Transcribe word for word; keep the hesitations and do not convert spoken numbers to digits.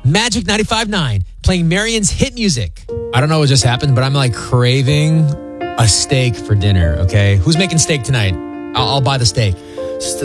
Magic ninety-five point nine, playing Marion's hit music. I don't know what just happened, but I'm like craving a steak for dinner, okay? Who's making steak tonight? I'll, I'll buy the steak.